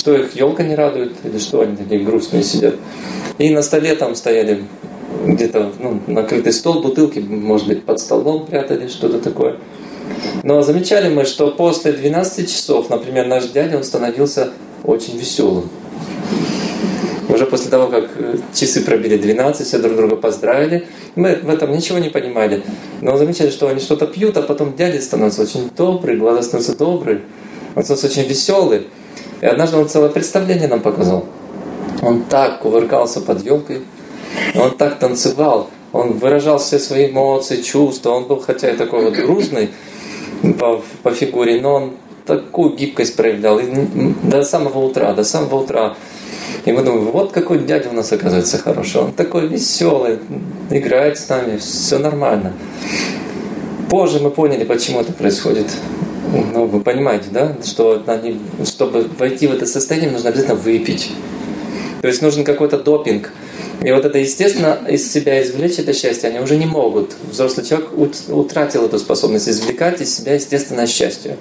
Что их елка не радует, или что они такие грустные сидят. И на столе там стояли где-то накрытый стол, бутылки, может быть, под столом прятали, что-то такое. Но замечали мы, что после 12 часов, например, наш дядя, он становился очень веселым. Уже после того, как часы пробили 12, все друг друга поздравили, мы в этом ничего не понимали. Но замечали, что они что-то пьют, а потом дядя становится очень добрый, глаза становятся добрые, он становится очень веселый. И однажды он целое представление нам показал. Он так кувыркался под елкой, он так танцевал, он выражал все свои эмоции, чувства. Он был, хотя и такой вот грузный по фигуре, но он такую гибкость проявлял до самого утра. И мы думаем, вот какой дядя у нас оказывается хороший. Он такой веселый, играет с нами, все нормально. Позже мы поняли, почему это происходит. Вы понимаете, да? Что чтобы войти в это состояние, нужно обязательно выпить. То есть нужен какой-то допинг. И вот это, естественно, из себя извлечь это счастье они уже не могут. Взрослый человек утратил эту способность извлекать из себя естественное счастье.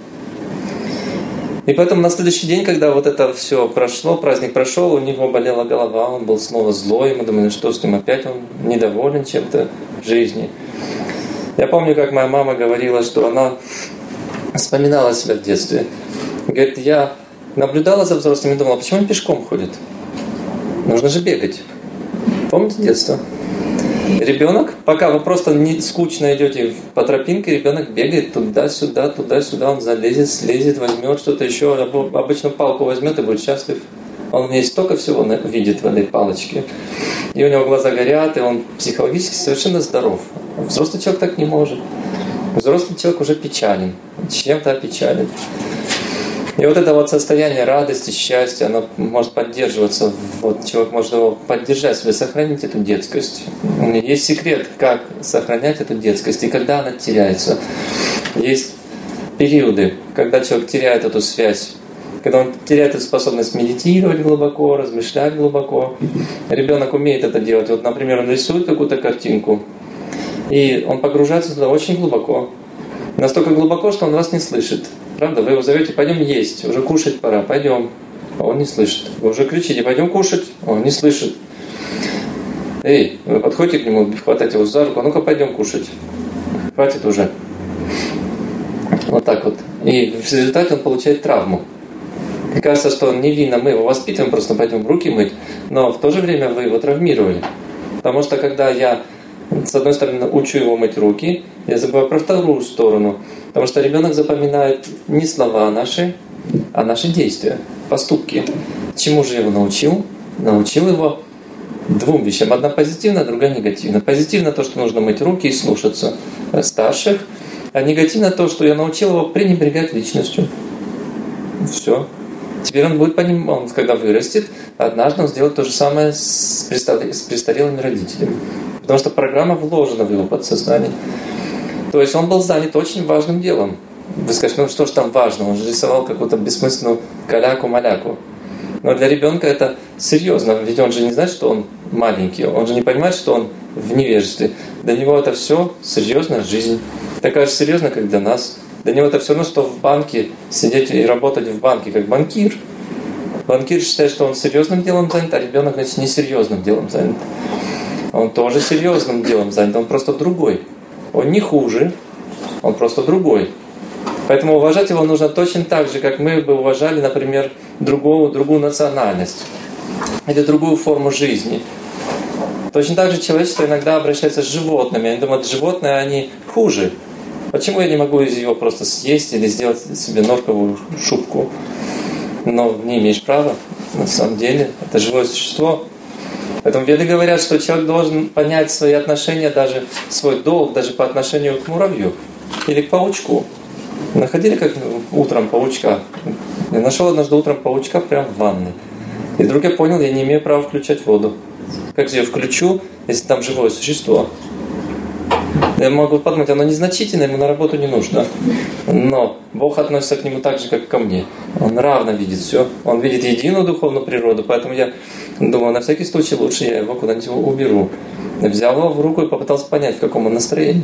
И поэтому на следующий день, когда вот это все прошло, праздник прошел, у него болела голова, он был снова злой, мы думали, что с ним опять он недоволен чем-то в жизни. Я помню, как моя мама говорила, что она вспоминала себя в детстве. Говорит, я наблюдала за взрослыми и думала, почему он пешком ходит? Нужно же бегать. Помните детство? Ребенок, пока вы просто не скучно идете по тропинке, ребенок бегает туда-сюда, он залезет, слезет, возьмет что-то еще, обычно палку возьмет и будет счастлив. Он в ней столько всего видит в этой палочке. И у него глаза горят, и он психологически совершенно здоров. Взрослый человек так не может. Взрослый человек уже печален, чем-то опечален. И вот это вот состояние радости, счастья, оно может поддерживаться, вот человек может его поддержать себе, сохранить эту детскость. Есть секрет, как сохранять эту детскость и когда она теряется. Есть периоды, когда человек теряет эту связь, когда он теряет эту способность медитировать глубоко, размышлять глубоко. Ребенок умеет это делать. Вот, например, он рисует какую-то картинку, и он погружается туда очень глубоко. Настолько глубоко, что он вас не слышит. Правда? Вы его зовете, пойдем есть, уже кушать пора, пойдем. А он не слышит. Вы уже кричите, пойдем кушать, а он не слышит. Эй, вы подходите к нему, хватаете его за руку, а ну-ка пойдем кушать. Хватит уже. Вот так вот. И в результате он получает травму. И кажется, что невинно мы его воспитываем, просто пойдем руки мыть, но в то же время вы его травмировали. Потому что когда я, с одной стороны, учу его мыть руки, я забываю про вторую сторону. Потому что ребенок запоминает не слова наши, а наши действия, поступки. Чему же я его научил? Научил его двум вещам. Одна позитивная, другая негативная. Позитивно то, что нужно мыть руки и слушаться старших. А негативно то, что я научил его пренебрегать личностью. Все. Теперь он будет понимать, когда вырастет, однажды он сделает то же самое с престарелыми родителями. Потому что программа вложена в его подсознание. То есть он был занят очень важным делом. Вы скажете, ну что ж там важно? Он же рисовал какую-то бессмысленную каляку-маляку. Но для ребенка это серьезно, ведь он же не знает, что он маленький, он же не понимает, что он в невежестве. Для него это все серьезная жизнь. Такая же серьезная, как для нас. Для него это все равно, что в банке сидеть и работать в банке, как банкир. Банкир считает, что он серьезным делом занят, а ребенок, значит, несерьезным делом занят. Он тоже серьезным делом занят, он просто другой. Он не хуже, он просто другой. Поэтому уважать его нужно точно так же, как мы бы уважали, например, другую национальность или другую форму жизни. Точно так же человечество иногда обращается с животными. Они думают, животные, они хуже. Почему я не могу из его просто съесть или сделать себе норковую шубку? Но не имеешь права. На самом деле, это живое существо. Поэтому веды говорят, что человек должен понять свои отношения, даже свой долг, даже по отношению к муравью или к паучку. Находили как утром паучка? Я нашел однажды утром паучка прямо в ванной. И вдруг я понял, я не имею права включать воду. Как же я включу, если там живое существо? Я могу подумать, оно незначительное, ему на работу не нужно. Но Бог относится к нему так же, как ко мне. Он равно видит все. Он видит единую духовную природу. Поэтому я думал, на всякий случай лучше я его куда-нибудь уберу. Я взял его в руку и попытался понять, в каком он настроении.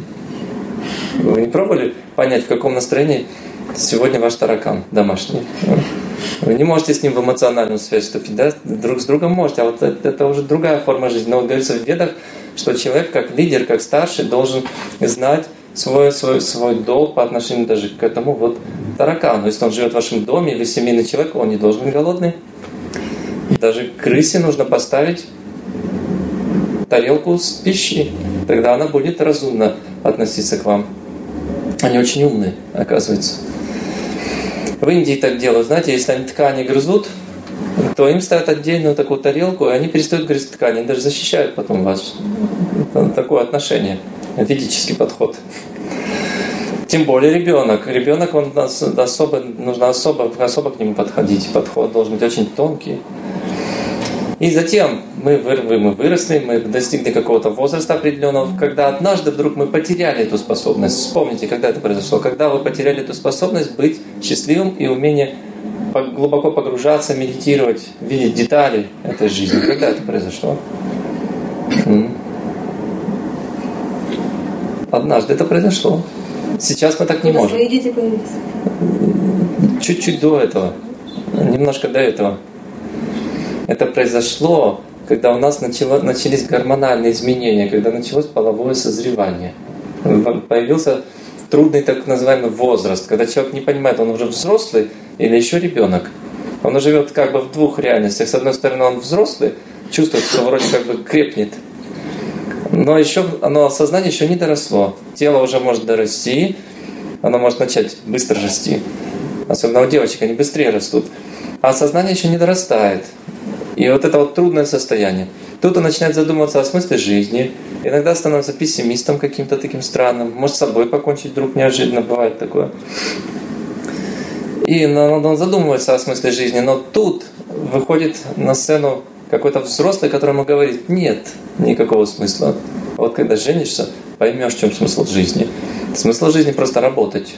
Вы не пробовали понять, в каком настроении сегодня ваш таракан домашний? Вы не можете с ним в эмоциональную связь вступить, да? Друг с другом можете, а вот это уже другая форма жизни. Но вот говорится в Ведах, что человек как лидер, как старший должен знать свой долг по отношению даже к этому вот таракану. Если он живет в вашем доме, и вы семейный человек, он не должен быть голодный. Даже крысе нужно поставить тарелку с пищей. Тогда она будет разумно относиться к вам. Они очень умные, оказывается. В Индии так делают. Знаете, если они ткани грызут, то им ставят отдельную такую тарелку, и они перестают грызть ткани. Они даже защищают потом вас. Это такое отношение. Ведический подход. Тем более ребенок. Ребенок, он нужно особо к нему подходить. Подход должен быть очень тонкий. И затем мы выросли, мы достигли какого-то возраста определенного, когда однажды вдруг мы потеряли эту способность. Вспомните, когда это произошло. Когда вы потеряли эту способность быть счастливым и умение глубоко погружаться, медитировать, видеть детали этой жизни. Когда это произошло? Однажды это произошло. Сейчас мы так не можем. Свои дети появились. Чуть-чуть до этого. Немножко до этого. Это произошло, когда у нас начались гормональные изменения, когда началось половое созревание. Появился трудный так называемый возраст, когда человек не понимает, он уже взрослый или еще ребенок. Он живет как бы в двух реальностях. С одной стороны, он взрослый, чувствует, что вроде как бы крепнет, но сознание еще не доросло. Тело уже может дорасти, оно может начать быстро расти. Особенно у девочек, они быстрее растут. А сознание еще не дорастает. И вот это вот трудное состояние. Тут он начинает задумываться о смысле жизни. Иногда становится пессимистом каким-то таким странным. Может с собой покончить вдруг неожиданно. Бывает такое. И он задумывается о смысле жизни. Но тут выходит на сцену какой-то взрослый, которому говорит: нет никакого смысла. Вот когда женишься, поймешь, в чем смысл жизни. Смысл жизни просто работать.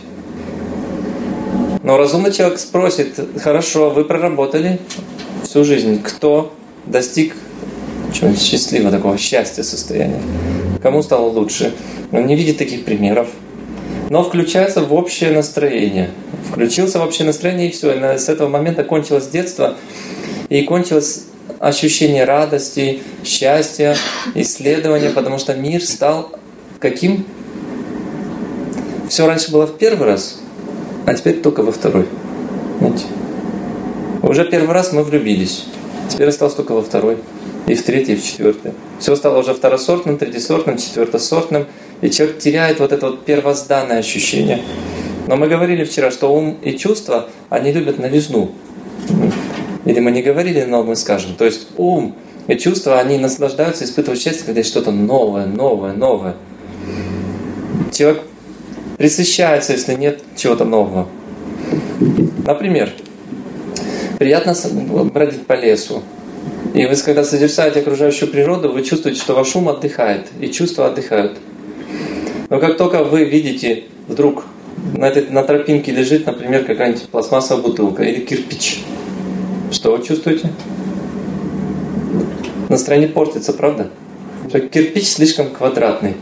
Но разумный человек спросит: хорошо, вы проработали всю жизнь. Кто достиг чего-нибудь счастливого, такого счастья состояния? Кому стало лучше? Он не видит таких примеров. Но включается в общее настроение. Включился в общее настроение, и все. И с этого момента кончилось детство, и кончилось ощущение радости, счастья, исследования, потому что мир стал каким? Все раньше было в первый раз, а теперь только во второй. Знаете? Уже первый раз мы влюбились. Теперь осталось только во второй, и в третий, и в четвертый. Все стало уже второсортным, третьесортным, четвертосортным. И человек теряет вот это вот первозданное ощущение. Но мы говорили вчера, что ум и чувства, они любят новизну. Или мы не говорили, но мы скажем. То есть ум и чувства, они наслаждаются, испытывают счастье, когда есть что-то новое, новое, новое. Человек пресыщается, если нет чего-то нового. Например, приятно бродить по лесу. И вы, когда созерцаете окружающую природу, вы чувствуете, что ваш ум отдыхает, и чувства отдыхают. Но как только вы видите, вдруг на тропинке лежит, например, какая-нибудь пластмассовая бутылка или кирпич, что вы чувствуете? Настроение портится, правда? Кирпич слишком квадратный.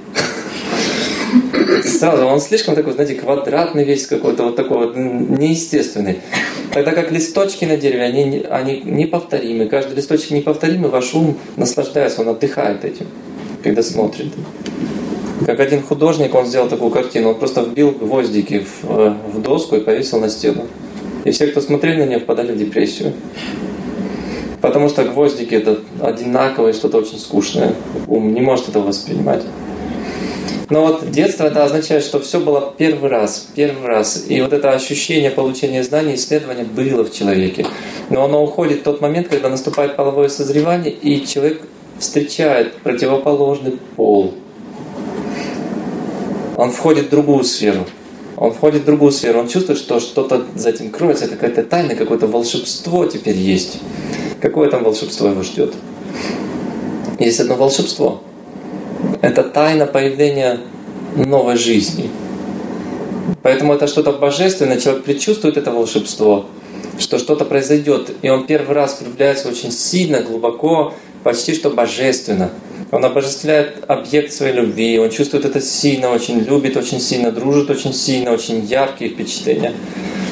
Сразу он слишком такой, знаете, квадратный весь какой-то, вот такой вот неестественный. Тогда как листочки на дереве, они неповторимы. Каждый листочек неповторимый, ваш ум наслаждается, он отдыхает этим, когда смотрит. Как один художник, он сделал такую картину, он просто вбил гвоздики в доску и повесил на стену. И все, кто смотрели на нее, впадали в депрессию. Потому что гвоздики — это одинаковое, что-то очень скучное. Ум не может этого воспринимать. Но вот детство — это означает, что все было первый раз. И вот это ощущение получения знаний, исследования было в человеке. Но оно уходит в тот момент, когда наступает половое созревание, и человек встречает противоположный пол. Он входит в другую сферу. Он чувствует, что что-то за этим кроется, это какая-то тайна, какое-то волшебство теперь есть. Какое там волшебство его ждет? Есть одно волшебство. Это тайна появления новой жизни. Поэтому это что-то божественное, человек предчувствует это волшебство, что что-то произойдет, и он первый раз влюбляется очень сильно, глубоко, почти что божественно. Он обожествляет объект своей любви, он чувствует это сильно, очень любит очень сильно, дружит очень сильно, очень яркие впечатления.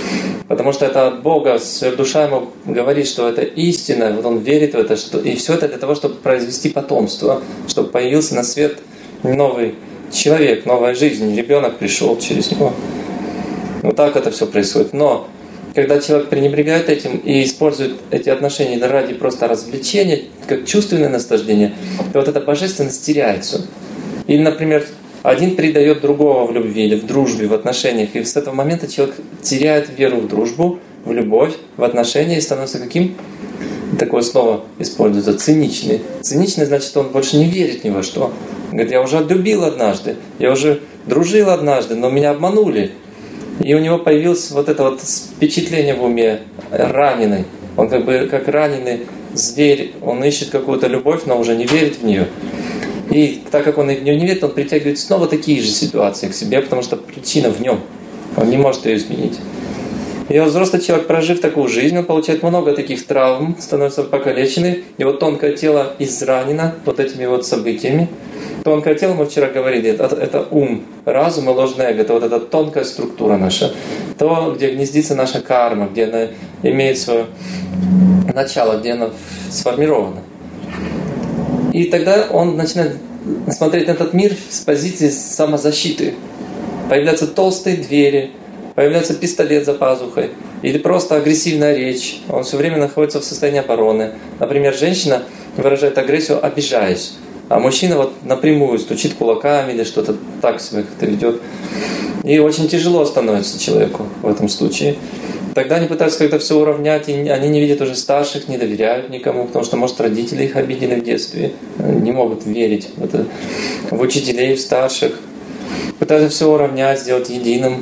Потому что это от Бога, душа ему говорит, что это истина, вот он верит в это, и все это для того, чтобы произвести потомство, чтобы появился на свет новый человек, новая жизнь, ребенок пришел через него. Вот так это все происходит. Но когда человек пренебрегает этим и использует эти отношения ради просто развлечения, как чувственное наслаждение, то вот эта божественность теряется. Или, например, один предает другого в любви или в дружбе, в отношениях, и с этого момента человек теряет веру в дружбу, в любовь, в отношения и становится каким? Такое слово используется — циничный. Циничный значит, он больше не верит ни во что. Он говорит: я уже любил однажды, я уже дружил однажды, но меня обманули. И у него появилось вот это вот впечатление в уме, раненый. Он как раненый зверь, он ищет какую-то любовь, но уже не верит в нее. И так как он в нее не верит, он притягивает снова такие же ситуации к себе, потому что причина в нем. Он не может ее изменить. И вот взрослый человек, прожив такую жизнь, он получает много таких травм, становится покалеченный. И вот тонкое тело изранено вот этими вот событиями. Тонкое тело, мы вчера говорили, это ум, разум и ложное эго. Это вот эта тонкая структура наша. То, где гнездится наша карма, где она имеет свое начало, где она сформирована. И тогда он начинает смотреть на этот мир с позиции самозащиты. Появляются толстые двери, появляется пистолет за пазухой, или просто агрессивная речь. Он все время находится в состоянии обороны. Например, женщина выражает агрессию, обижаясь, а мужчина вот напрямую стучит кулаками или что-то так себя как-то ведет. И очень тяжело становится человеку в этом случае. Тогда они пытаются как-то все уравнять, и они не видят уже старших, не доверяют никому, потому что, может, родители их обидели в детстве, не могут верить в учителей, в старших. Пытаются все уравнять, сделать единым.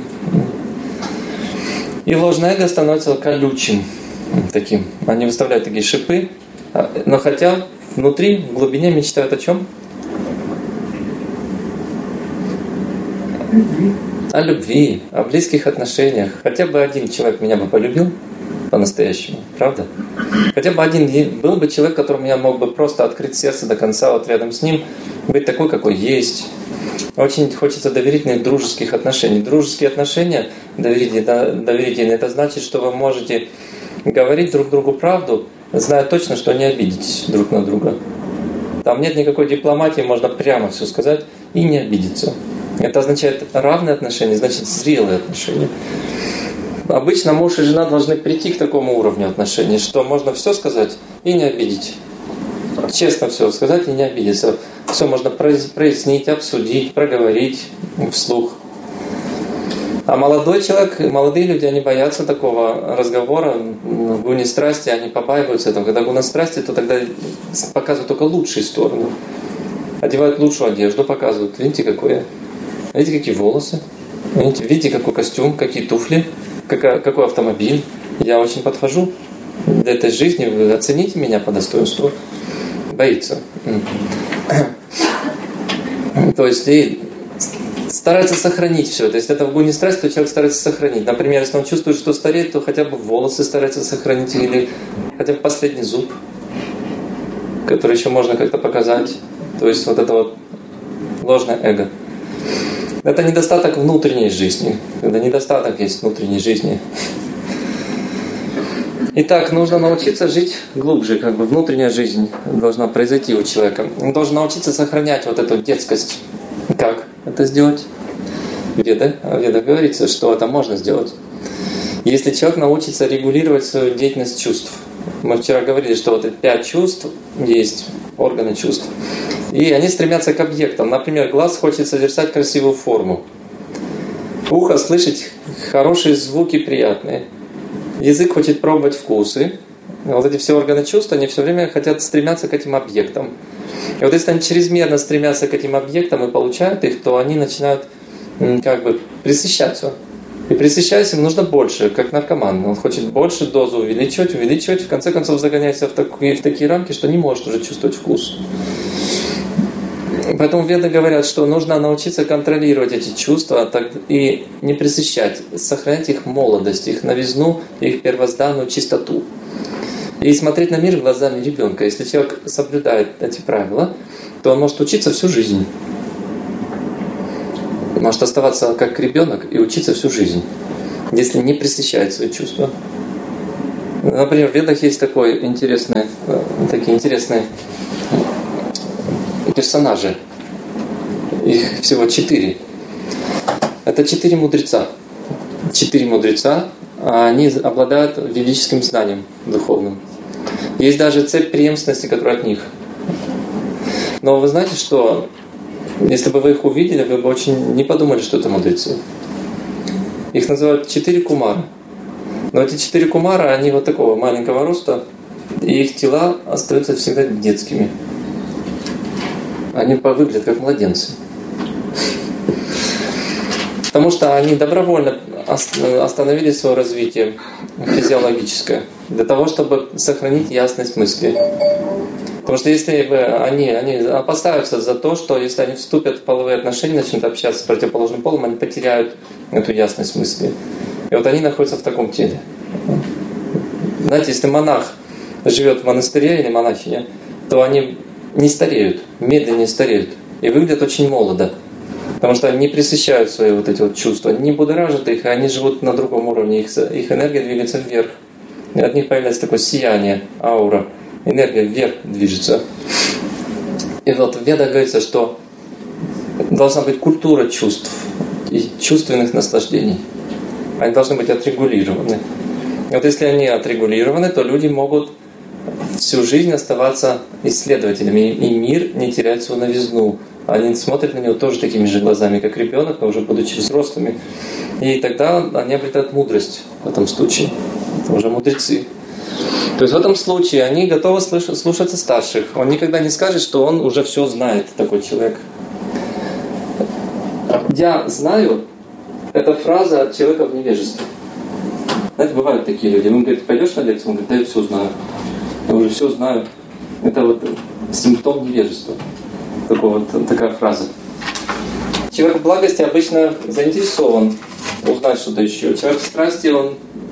И ложное эго становится колючим таким. Они выставляют такие шипы, но хотя внутри, в глубине мечтают о чем? О любви, о близких отношениях. Хотя бы один человек меня бы полюбил по-настоящему, правда? Хотя бы один был бы человек, которому я мог бы просто открыть сердце до конца, вот рядом с ним, быть такой, какой есть. Очень хочется доверительных дружеских отношений. Дружеские отношения, доверительные, это значит, что вы можете говорить друг другу правду, зная точно, что не обидитесь друг на друга. Там нет никакой дипломатии, можно прямо все сказать и не обидеться. Это означает равные отношения, значит зрелые отношения. Обычно муж и жена должны прийти к такому уровню отношений, что можно все сказать и не обидеть. Честно все сказать и не обидеться. Все можно прояснить, обсудить, проговорить вслух. А молодой человек, молодые люди, они боятся такого разговора. В гуне страсти они побаиваются этого. Когда гуна страсти, то тогда показывают только лучшие стороны. Одевают лучшую одежду, показывают. Видите, какое? Видите, какие волосы? Видите, какой костюм, какие туфли, какой автомобиль. Я очень подхожу для этой жизни. Вы оцените меня по достоинству. Боится. То есть и старается сохранить все. То есть это в гуне страсти, то человек старается сохранить. Например, если он чувствует, что стареет, то хотя бы волосы старается сохранить, или хотя бы последний зуб, который еще можно как-то показать. То есть вот это вот ложное эго. Это недостаток внутренней жизни. Когда недостаток есть внутренней жизни. Итак, нужно научиться жить глубже, внутренняя жизнь должна произойти у человека. Он должен научиться сохранять вот эту детскость. Как это сделать? В Ведах говорится, что это можно сделать. Если человек научится регулировать свою деятельность чувств. Мы вчера говорили, что вот эти 5 чувств есть, органы чувств. И они стремятся к объектам. Например, глаз хочет созерцать красивую форму. Ухо слышать хорошие звуки приятные. Язык хочет пробовать вкусы. Вот эти все органы чувств, они все время хотят стремятся к этим объектам. И вот если они чрезмерно стремятся к этим объектам и получают их, то они начинают пресыщаться. И пресыщаясь, им нужно больше, как наркоман. Он хочет больше дозу увеличивать, в конце концов загоняется в такие рамки, что не может уже чувствовать вкус. Поэтому веды говорят, что нужно научиться контролировать эти чувства и не пресыщать, сохранять их молодость, их новизну, их первозданную чистоту. И смотреть на мир глазами ребенка. Если человек соблюдает эти правила, то он может учиться всю жизнь. Может оставаться как ребенок и учиться всю жизнь. если не пресыщает свои чувства. Например, в Ведах есть такие интересные персонажи. Их всего 4. Это 4 мудреца. 4 мудреца, а они обладают ведическим знанием духовным. Есть даже цепь преемственности, которая от них. Но вы знаете, что если бы вы их увидели, вы бы очень не подумали, что это мудрецы. Их называют 4 кумара. Но эти 4 кумара, они вот такого маленького роста, и их тела остаются всегда детскими. Они выглядят как младенцы. Потому что они добровольно остановили свое развитие физиологическое для того, чтобы сохранить ясность мысли. Потому что если они опасаются за то, что если они вступят в половые отношения, начнут общаться с противоположным полом, они потеряют эту ясность мысли. И вот они находятся в таком теле. Знаете, если монах живет в монастыре или монахиня, то они не стареют, медленнее стареют и выглядят очень молодо. Потому что они не пресыщают свои вот эти вот чувства, не будоражат их, и они живут на другом уровне, их энергия двигается вверх. И от них появляется такое сияние, аура, энергия вверх движется. И вот в Ведах говорится, что должна быть культура чувств и чувственных наслаждений. Они должны быть отрегулированы. И вот если они отрегулированы, то люди могут всю жизнь оставаться исследователями, и мир не теряет свою новизну. Они смотрят на него тоже такими же глазами, как ребенок, но уже будучи взрослыми. И тогда они обретают мудрость в этом случае. Это уже мудрецы. То есть в этом случае они готовы слушаться старших. Он никогда не скажет, что он уже все знает, такой человек. «Я знаю» — это фраза человека в невежестве. Знаете, бывают такие люди. Он говорит: пойдешь на лекцию? Он говорит: да я все знаю. Я уже все знаю. Это вот симптом невежества. Такая фраза. Человек в благости обычно заинтересован узнать что-то еще. Человек в страсти, он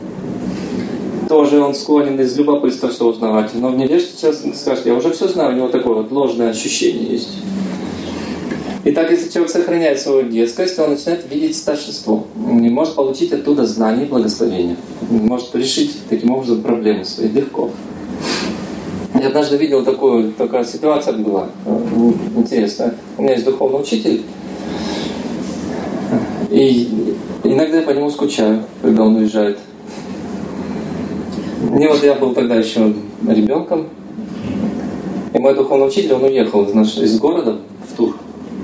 склонен из любопытства все узнавать. Но в невежестве сейчас скажет: я уже все знаю. У него такое вот ложное ощущение есть. Итак, если человек сохраняет свою детскость, он начинает видеть старшество. И может получить оттуда знания и благословения. Может решить таким образом проблемы свои легко. Я однажды видел такая ситуация была интересная. У меня есть духовный учитель, и иногда я по нему скучаю, когда он уезжает. И вот я был тогда еще ребенком, и мой духовный учитель, он уехал из города в тур.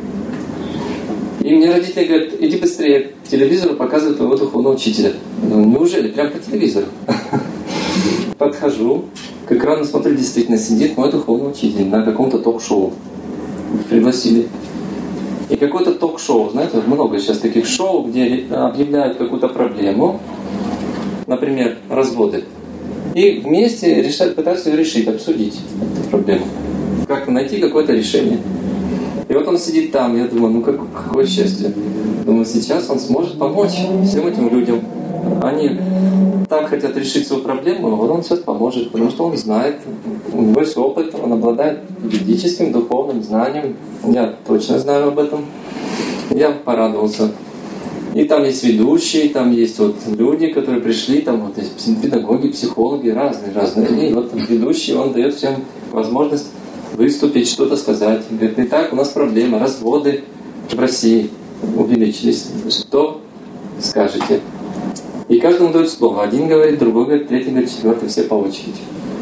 И мне родители говорят: иди быстрее, к телевизору показывают твоего духовного учителя. Ну, неужели? Прям по телевизору. Подхожу, к экрану смотрю, действительно сидит мой духовный учитель на каком-то ток-шоу. Пригласили. И какое-то ток-шоу, знаете, много сейчас таких шоу, где объявляют какую-то проблему, например, разводы, и вместе пытаются ее решить, обсудить эту проблему. Как-то найти какое-то решение. И вот он сидит там, я думаю, какое счастье. Думаю, сейчас он сможет помочь всем этим людям. Они так хотят решить свою проблему, вот он сейчас поможет, потому что он знает, у него есть опыт, он обладает ведическим духовным знанием. Я точно знаю об этом. Я порадовался. И там есть ведущие, там есть вот люди, которые пришли, там вот есть педагоги, психологи, разные. И вот ведущий, он дает всем возможность выступить, что-то сказать. Говорит: итак, у нас проблема, разводы в России увеличились. Что скажете? И каждому дают слово. Один говорит, другой говорит, третий говорит, четвертый, все по очереди.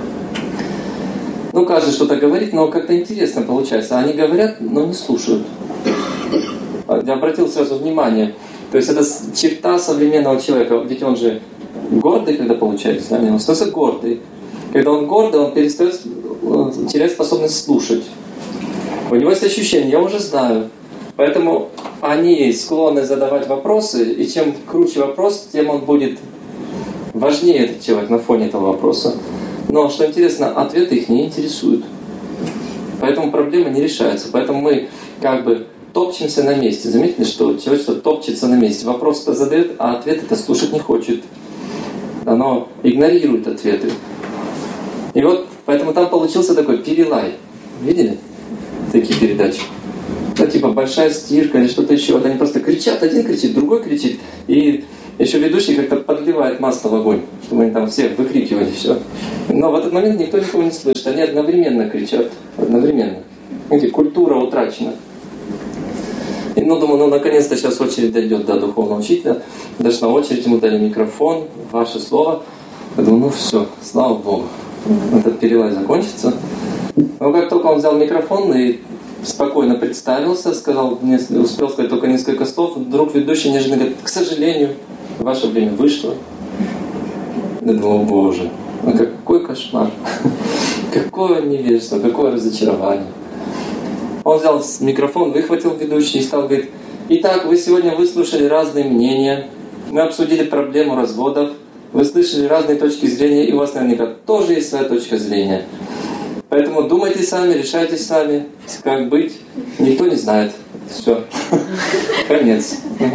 Каждый что-то говорит, но как-то интересно получается. Они говорят, но не слушают. Я обратил сразу внимание. То есть это черта современного человека. Ведь он же гордый, когда получает знания. Он становится гордый. Когда он гордый, он теряет способность слушать. У него есть ощущение: я уже знаю. Поэтому они склонны задавать вопросы, и чем круче вопрос, тем он будет важнее, этот человек, на фоне этого вопроса. Но, что интересно, ответы их не интересуют. Поэтому проблема не решается. Поэтому мы топчемся на месте. Заметили, что человечество топчется на месте. Вопрос-то задает, а ответ это слушать не хочет. Оно игнорирует ответы. И вот поэтому там получился такой перелай. Видели такие передачи? Типа большая стирка или что-то еще. Вот они просто кричат, один кричит, другой кричит. И Еще ведущий как-то подливает масло в огонь, чтобы они там все выкрикивали все. Но в этот момент никто никого не слышит. Они одновременно кричат. Одновременно. Видите, культура утрачена. И думаю, наконец-то сейчас очередь дойдет до духовного учителя. Дошла очередь, ему дали микрофон, ваше слово. Я думаю, все, слава Богу. Этот перелай закончится. Но как только он взял микрофон и спокойно представился, сказал, успел сказать только несколько слов, вдруг ведущий неожиданно говорит: к сожалению, ваше время вышло. Я думал, Боже, какой кошмар, какое невежество, какое разочарование. Он взял микрофон, выхватил ведущий и стал говорить: итак, вы сегодня выслушали разные мнения, мы обсудили проблему разводов, вы слышали разные точки зрения, и у вас наверняка тоже есть своя точка зрения. Поэтому думайте сами, решайте сами, как быть. Никто не знает. Все. Конец.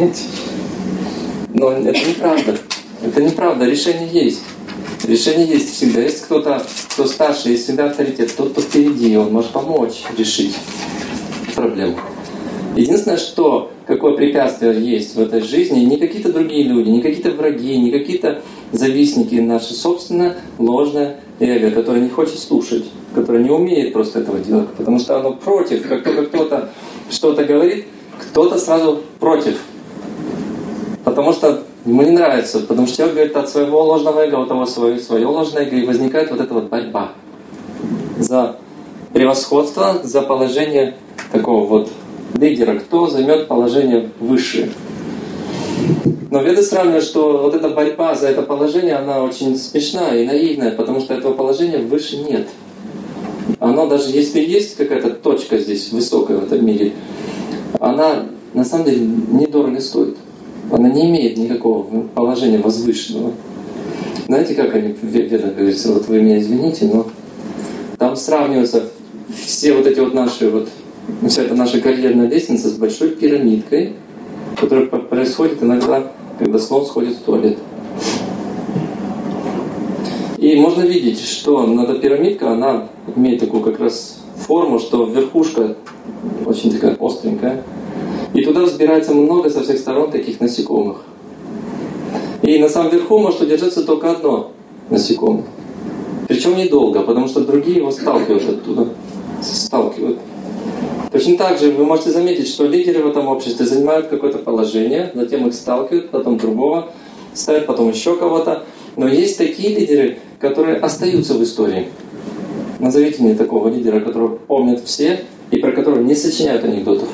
Но это неправда. Это неправда. Решение есть. Решение есть всегда. Есть кто-то, кто старше, есть всегда авторитет. Тот, кто впереди, он может помочь решить проблему. Единственное, что, какое препятствие есть в этой жизни, не какие-то другие люди, не какие-то враги, не какие-то завистники, наше собственное ложное эго, которое не хочет слушать, которое не умеет просто этого делать, потому что оно против. Как только кто-то что-то говорит, кто-то сразу против. Потому что ему не нравится, потому что человек говорит от своего ложного эго, у того свое ложное эго, и возникает вот эта вот борьба за превосходство, за положение такого вот лидера, кто займет положение высшее. Но веды сравнивают, что вот эта борьба за это положение, она очень смешная и наивная, потому что этого положения выше нет. Оно даже если есть какая-то точка здесь высокая в этом мире, она на самом деле недорого стоит. Она не имеет никакого положения возвышенного. Знаете, как они в ведах говорится, вот вы меня извините, но там сравниваются все вот эти вот наши вот, вся эта наша карьерная лестница с большой пирамидкой, которая происходит иногда, когда слон сходит в туалет. И можно видеть, что эта пирамидка, она имеет такую как раз форму, что верхушка очень такая остренькая. И туда взбирается много со всех сторон таких насекомых. И на самом верху может удержаться только одно насекомое. Причем недолго, потому что другие его сталкивают оттуда. Сталкивают. Точно так же вы можете заметить, что лидеры в этом обществе занимают какое-то положение, затем их сталкивают, потом другого ставят, потом еще кого-то. Но есть такие лидеры, которые остаются в истории. Назовите мне такого лидера, которого помнят все и про которого не сочиняют анекдотов.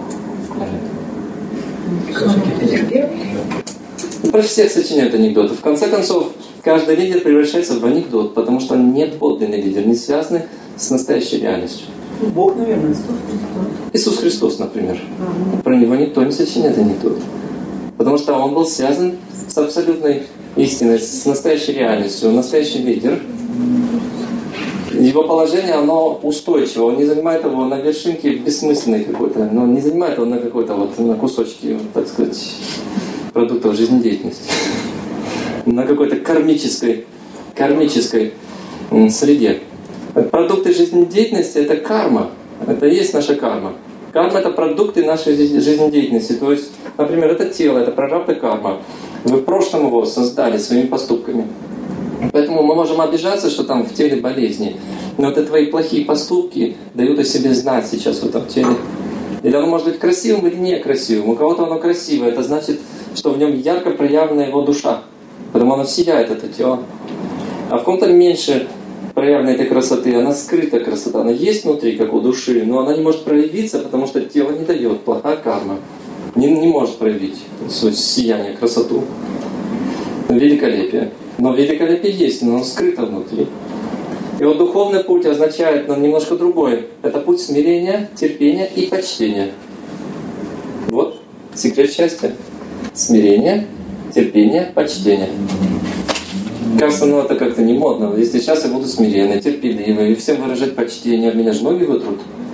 Про всех сочиняют анекдоты. В конце концов, каждый лидер превращается в анекдот, потому что он не подлинный лидер, не связанный с настоящей реальностью. Бог, наверное, Иисус Христос. Иисус Христос, например. Про него никто не сочиняет анекдот. Потому что он был связан с абсолютной истиной, с настоящей реальностью. Он настоящий лидер. Его положение, оно устойчиво. Он не занимает его на вершинке бессмысленной какой-то. Но не занимает его на какой-то вот, на кусочки, так сказать, продуктов жизнедеятельности. На какой-то кармической среде. Продукты жизнедеятельности – это карма. Это и есть наша карма. Карма – это продукты нашей жизнедеятельности. То есть, например, это тело, это прарабдха карма. Вы в прошлом его создали своими поступками. Поэтому мы можем обижаться, что там в теле болезни. Но это твои плохие поступки дают о себе знать сейчас в этом теле. Или оно может быть красивым или некрасивым. У кого-то оно красивое. Это значит, что в нем ярко проявлена его душа. Потому оно сияет, это тело. А в ком-то меньше проявлена этой красоты. Она скрытая красота. Она есть внутри, как у души, но она не может проявиться, потому что тело не дает. Плохая карма. Не может проявить свое сияние, красоту. Великолепие. Но великолепие есть, но оно скрыто внутри. И вот духовный путь означает немножко другое. Это путь смирения, терпения и почтения. Вот секрет счастья. Смирение, терпение, почтение. Кажется, это как-то не модно. Если сейчас я буду смиренный, терпеливый и всем выражать почтение, меня же ноги вытрут.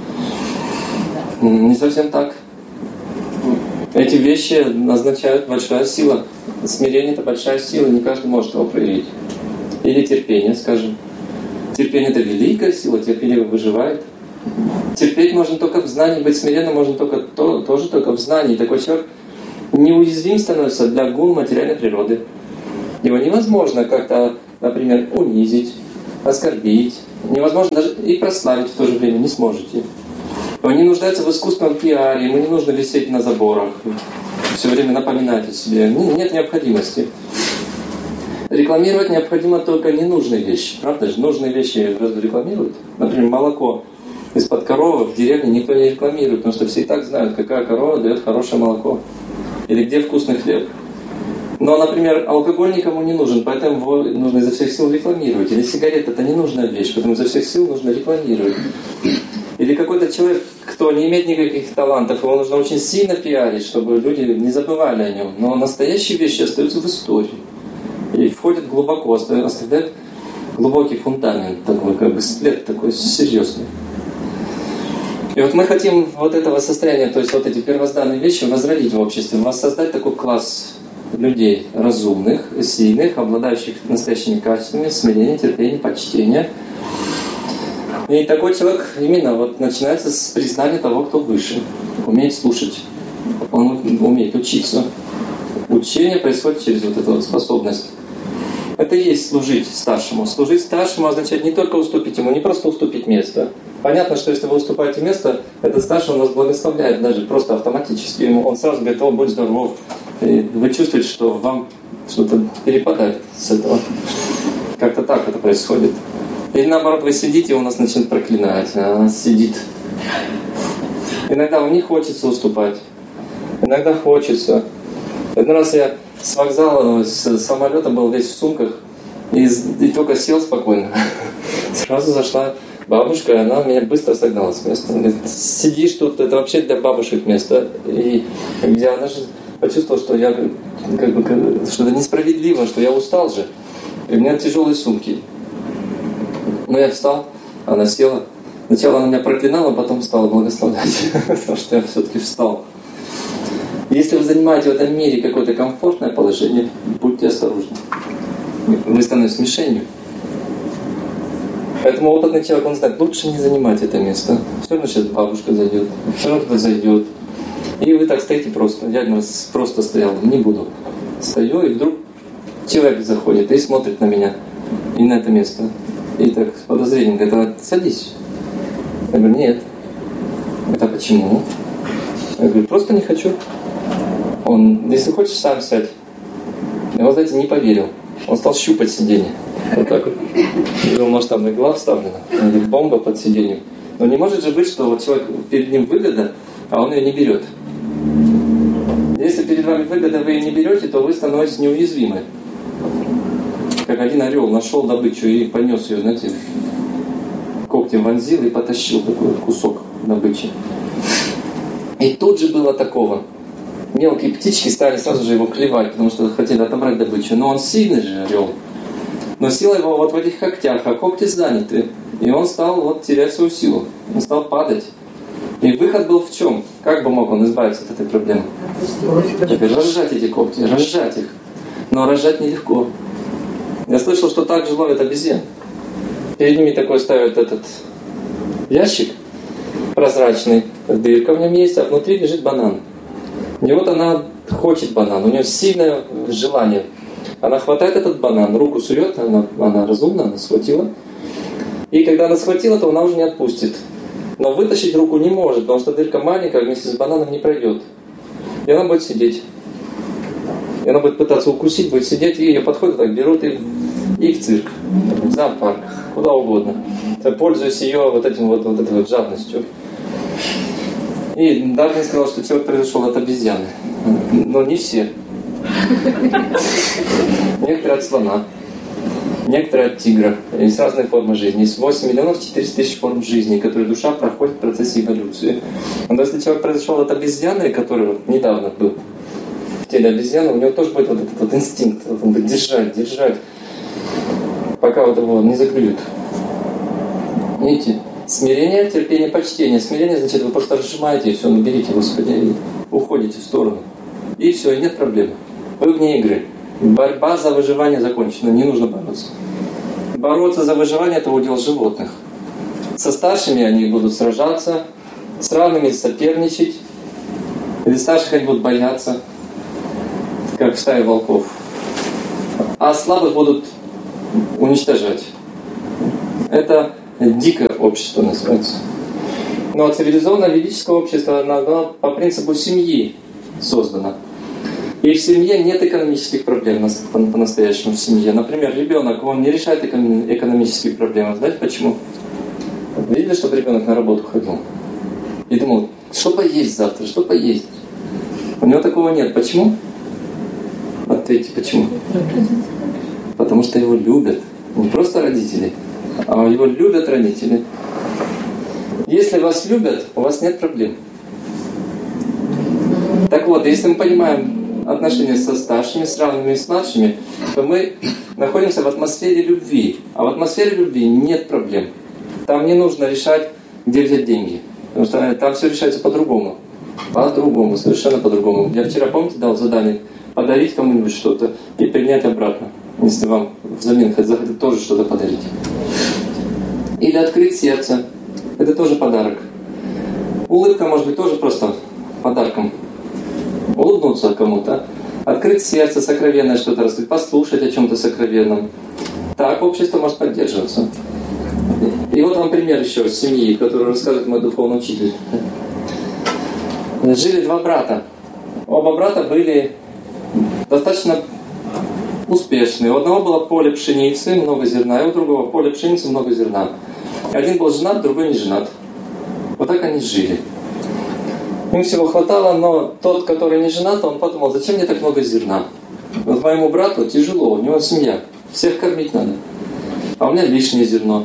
Не совсем так. Эти вещи означают большая сила. Смирение – это большая сила, не каждый может его проявить. Или терпение, скажем. Терпение – это великая сила, терпеливый выживает. Терпеть можно только в знании, быть смиренным можно тоже только в знании. Такой человек неуязвим становится для гун материальной природы. Его невозможно как-то, например, унизить, оскорбить. Невозможно даже и прославить в то же время не сможете. Он не нуждается в искусственном пиаре, ему не нужно висеть на заборах, все время напоминать о себе. Нет необходимости. Рекламировать необходимо только ненужные вещи. Правда же? Нужные вещи разве рекламируют? Например, молоко из-под коровы в деревне никто не рекламирует, потому что все и так знают, какая корова дает хорошее молоко. Или где вкусный хлеб. Но, например, алкоголь никому не нужен, поэтому его нужно изо всех сил рекламировать. Или сигарета — это ненужная вещь, поэтому изо всех сил нужно рекламировать. Или какой-то человек, кто не имеет никаких талантов, его нужно очень сильно пиарить, чтобы люди не забывали о нем. Но настоящие вещи остаются в истории. И входят глубоко, оставляют глубокий фундамент, такой, как бы след такой серьезный. И вот мы хотим вот этого состояния, то есть вот эти первозданные вещи возродить в обществе, воссоздать такой класс людей разумных, сильных, обладающих настоящими качествами, смирения, терпения, почтения. И такой человек именно вот начинается с признания того, кто выше, умеет слушать, он умеет учиться. Учение происходит через вот эту вот способность. Это и есть служить старшему. Служить старшему означает не только уступить ему, не просто уступить место. Понятно, что если вы уступаете место, этот старший он вас благословляет даже просто автоматически. Он сразу говорит: о, будь здоров. И вы чувствуете, что вам что-то перепадает с этого. Как-то так это происходит. Или наоборот, вы сидите, и он нас начинает проклинать. А она сидит. Иногда вам не хочется уступать. Иногда хочется. Один раз я с вокзала, с самолета был весь в сумках, и только сел спокойно. Сразу зашла бабушка, и она меня быстро согнала с места. Она говорит: сидишь тут, это вообще для бабушек место. И где она же почувствовала, что я что это несправедливо, что я устал же. И у меня тяжелые сумки. Но я встал, она села. Сначала она меня проклинала, потом стала благословлять, потому что я все-таки встал. Если вы занимаете в этом мире какое-то комфортное положение, будьте осторожны. Вы становитесь мишенью. Поэтому опытный человек, он знает, лучше не занимать это место. Все равно сейчас бабушка зайдет, все равно кто-то зайдет. И вы так стоите просто. Я просто стоял, не буду. Стою, и вдруг человек заходит и смотрит на меня, и на это место. И так с подозрением говорит: садись. Я говорю: нет. Это почему? Я говорю: просто не хочу. Он: если хочешь, сам сядь. И он, знаете, не поверил. Он стал щупать сиденье. Вот так вот. Его масштабная игла вставлена. Бомба под сиденьем. Но не может же быть, что вот человек, перед ним выгода, а он ее не берет. Если перед вами выгода, вы ее не берете, то вы становитесь неуязвимы. Как один орел нашел добычу и понес ее, знаете, когтем вонзил и потащил такой кусок добычи. И тут же было такого. Мелкие птички стали сразу же его клевать, потому что хотели отобрать добычу. Но он сильный же орел. Но сила его вот в этих когтях, а когти заняты. И он стал вот терять свою силу. Он стал падать. И выход был в чем? Как бы мог он избавиться от этой проблемы? Разжать эти когти, разжать их. Но разжать нелегко. Я слышал, что так же ловят обезьян. Перед ними такой ставят этот ящик прозрачный, дырка в нем есть, а внутри лежит банан. И вот она хочет банан, у нее сильное желание. Она хватает этот банан, руку сует, она разумна, она схватила. И когда она схватила, то она уже не отпустит. Но вытащить руку не может, потому что дырка маленькая, вместе с бананом не пройдет. И она будет сидеть. И она будет пытаться укусить, будет сидеть, и ее подходят, так берут и в цирк, в зоопарк, куда угодно. Пользуясь ее вот этой вот жадностью. И Дарвин сказал, что человек произошел от обезьяны. Но не все. Некоторые от слона, некоторые от тигра. Есть разные формы жизни. Есть 8 миллионов 400 тысяч форм жизни, которые душа проходит в процессе эволюции. Но если человек произошел от обезьяны, который вот недавно был в теле обезьяны, у него тоже будет вот этот вот инстинкт. Вот он будет держать, пока вот его не заклюют. Видите? Смирение, терпение, почтение. Смирение значит, вы просто разжимаете, и все, наберите, Господи, и уходите в сторону. И все, и нет проблем. Вы вне игры. Борьба за выживание закончена, не нужно бороться. Бороться за выживание – это удел животных. Со старшими они будут сражаться, с равными соперничать, или старших они будут бояться. как в стае волков. А слабых будут уничтожать. Это дикое общество называется. Но цивилизованное ведическое общество, оно по принципу семьи создано. И в семье нет экономических проблем по-настоящему в семье. Например, ребенок, он не решает экономических проблем. Знаете почему? Видели, чтобы ребенок на работу ходил? И думал, что поесть завтра, что поесть? У него такого нет. Почему? Ответьте, почему? Потому что его любят. Не просто родители, а его любят родители. Если вас любят, у вас нет проблем. Так вот, если мы понимаем отношения со старшими, с равными и с младшими, то мы находимся в атмосфере любви. А в атмосфере любви нет проблем. Там не нужно решать, где взять деньги. Потому что там все решается по-другому. По-другому, совершенно по-другому. Я вчера, помните, дал задание подарить кому-нибудь что-то и принять обратно, если вам взамен захотят тоже что-то подарить. Или открыть сердце. Это тоже подарок. Улыбка может быть тоже просто подарком. Улыбнуться кому-то. Открыть сердце, сокровенное что-то раскрыть, послушать о чем-то сокровенном. Так общество может поддерживаться. И вот вам пример еще семьи, которую рассказывает мой духовный учитель. Жили два брата. Оба брата были достаточно успешные. У одного было поле пшеницы, много зерна, и у другого поле пшеницы, много зерна. Один был женат, другой не женат. Вот так они жили. Им всего хватало, но тот, который не женат, он подумал, зачем мне так много зерна? Вот моему брату тяжело, у него семья, всех кормить надо. А у меня лишнее зерно.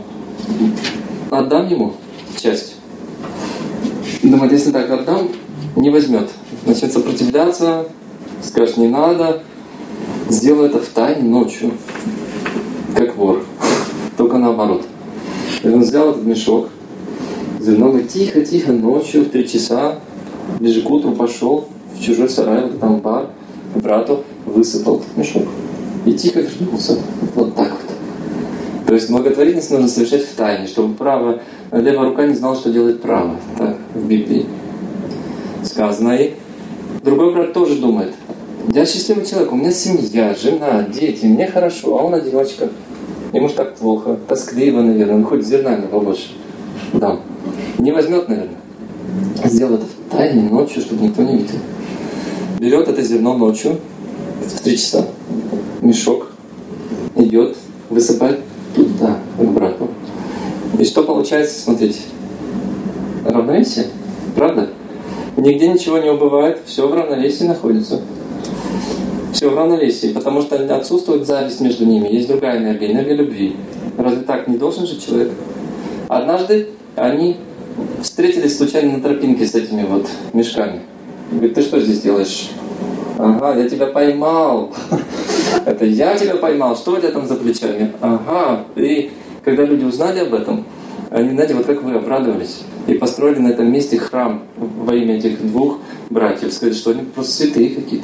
Отдам ему часть. Думает, если так отдам, не возьмет. Начнет сопротивляться, скажет, не надо. Сделаю это в тайне ночью, как вор. Только наоборот. И он взял этот мешок, зерно, говорит, тихо, ночью, в 3 часа, ближе к утру пошел в чужой сарай, вот там бар, брату высыпал этот мешок. И тихо вернулся. Вот так вот. То есть благотворительность нужно совершать в тайне, чтобы левая рука не знала, что делает правая. Так, в Библии сказано. И другой брат тоже думает, я счастливый человек, у меня семья, жена, дети, мне хорошо, а он одиночка. Ему ж так плохо, тоскливо, наверное, он хоть зерна не побольше. Да. Не возьмет, наверное. Сделал это в тайне ночью, чтобы никто не видел. Берет это зерно ночью, в 3 часа, мешок, идет, высыпает туда, к брату. И что получается, смотрите, равновесие, правда? Нигде ничего не убывает, все в равновесии находится. Все в равновесии, потому что отсутствует зависть между ними. Есть другая энергия, энергия любви. Разве так не должен жить человек? Однажды они встретились случайно на тропинке с этими вот мешками. Говорит, ты что здесь делаешь? Ага, я тебя поймал. Это я тебя поймал. Что у тебя там за плечами? Ага. И когда люди узнали об этом, они, знаете, вот как вы обрадовались. И построили на этом месте храм во имя этих двух братьев. Сказали, что они просто святые какие-то.